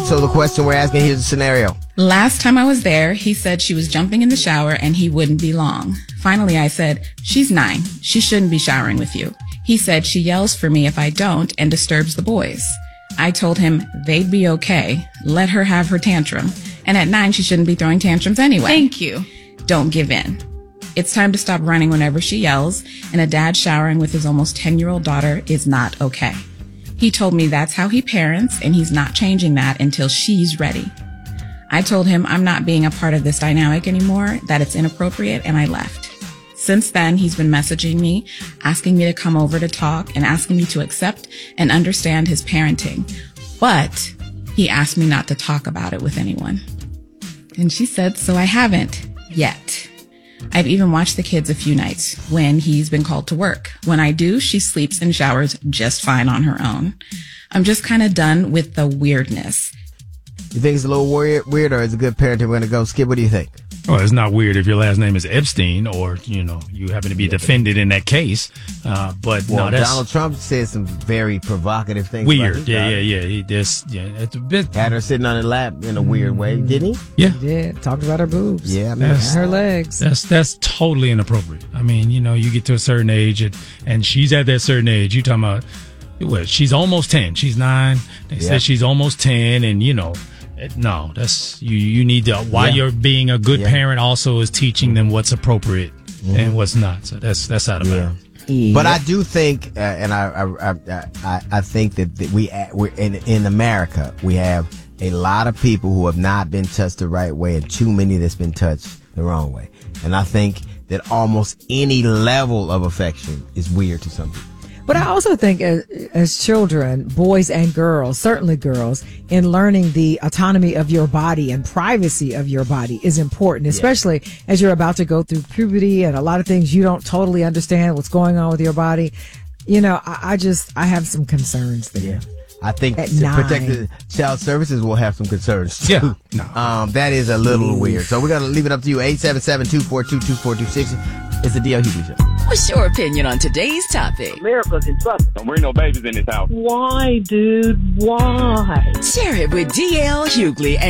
So the question we're asking, here's the scenario. Last time I was there, he said she was jumping in the shower and he wouldn't be long. Finally, I said, she's 9. She shouldn't be showering with you. He said she yells for me if I don't and disturbs the boys. I told him they'd be okay. Let her have her tantrum. And at 9, she shouldn't be throwing tantrums anyway. Thank you. Don't give in. It's time to stop running whenever she yells, and a dad showering with his almost 10-year-old daughter is not okay. He told me that's how he parents, and he's not changing that until she's ready. I told him I'm not being a part of this dynamic anymore, that it's inappropriate, and I left. Since then, he's been messaging me, asking me to come over to talk, and asking me to accept and understand his parenting. But he asked me not to talk about it with anyone. And she said, so I haven't yet. I've even watched the kids a few nights when he's been called to work. When I do, she sleeps and showers just fine on her own. I'm just kind of done with the weirdness. You think it's a little weird, or is it good parenting? We're going to go. Skip, what do you think? Well, it's not weird if your last name is Epstein or, you happen to be defended in that case. But no, that's... Donald Trump said some very provocative things. Weird. Yeah. It's a bit... Had her sitting on his lap in a weird way, didn't he? Yeah. He did. Talked about her boobs. Yeah, and her legs. That's totally inappropriate. I mean, you get to a certain age and she's at that certain age. You talking about, well, she's almost 10. She's 9. They said she's almost 10 and, no, that's you need to. While you're being a good parent, also is teaching them what's appropriate and what's not. So that's out of matter. Yeah. But I do think, and I think that we're in America, we have a lot of people who have not been touched the right way, and too many that's been touched the wrong way. And I think that almost any level of affection is weird to some people. But I also think as children, boys and girls, certainly girls, in learning the autonomy of your body and privacy of your body is important, especially as you're about to go through puberty and a lot of things you don't totally understand what's going on with your body. I have some concerns there. Yeah. I think Protected Child Services will have some concerns too. Yeah. No. That is a little weird. So we're going to leave it up to you. 877-242-2426. It's the D.L. Hughley Show. What's your opinion on today's topic? America's in trouble. Don't bring no babies in this house. Why, dude? Why? Share it with D.L. Hughley and